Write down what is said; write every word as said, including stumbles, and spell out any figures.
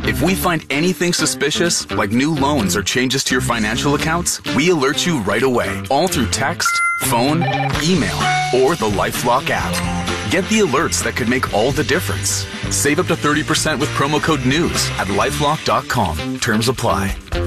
If we find anything suspicious, like new loans or changes to your financial accounts, we alert you right away, all through text, phone, email, or the LifeLock app. Get the alerts that could make all the difference. Save up to thirty percent with promo code NEWS at lifelock dot com. Terms apply.